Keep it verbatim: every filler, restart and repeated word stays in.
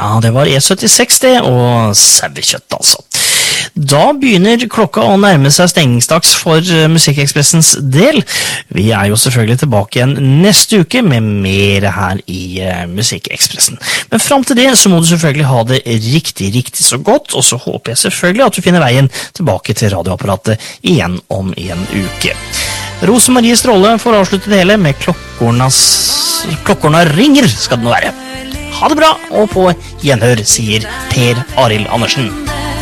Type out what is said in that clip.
Ja, det var E syttiseks det, og sauekjøtt altså. Da begynner klokka å nærme seg stengningsdags for Musikkekspressens del. Vi er jo selvfølgelig tilbake igjen neste uke med mer her i Musikkekspressen. Men frem til det så må du selvfølgelig ha det riktig, riktig så godt, og så håper jeg selvfølgelig at du finner veien tilbake til radioapparatet igjen om en uke. Rose Marie Stråle får avslutte det hele med klokkornas, klokkorna ringer skal det nå være. Ha det bra, og på gjenhør, sier Per Arild Andersen.